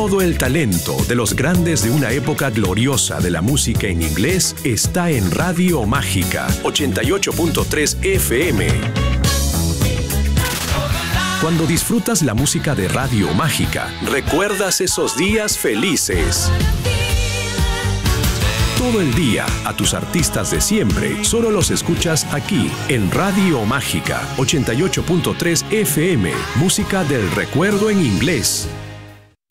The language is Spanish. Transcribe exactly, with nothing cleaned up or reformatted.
Todo el talento de los grandes de una época gloriosa de la música en inglés está en Radio Mágica ochenta y ocho punto tres F M. Cuando disfrutas la música de Radio Mágica, recuerdas esos días felices. Todo el día, a tus artistas de siempre, solo los escuchas aquí, en Radio Mágica ochenta y ocho punto tres F M, música del recuerdo en inglés.